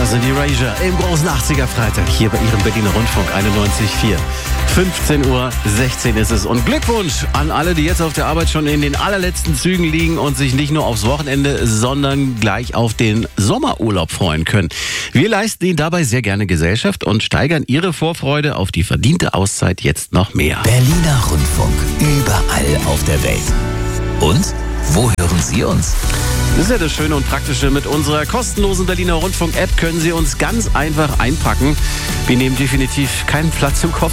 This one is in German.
Das sind die Erasure im großen 80er Freitag hier bei Ihrem Berliner Rundfunk 91.4. 15:16 Uhr ist es. Und Glückwunsch an alle, die jetzt auf der Arbeit schon in den allerletzten Zügen liegen und sich nicht nur aufs Wochenende, sondern gleich auf den Sommerurlaub freuen können. Wir leisten Ihnen dabei sehr gerne Gesellschaft und steigern Ihre Vorfreude auf die verdiente Auszeit jetzt noch mehr. Berliner Rundfunk, überall auf der Welt. Und wo hören Sie uns? Das ist ja das Schöne und Praktische. Mit unserer kostenlosen Berliner Rundfunk-App können Sie uns ganz einfach einpacken. Wir nehmen definitiv keinen Platz im Kopf.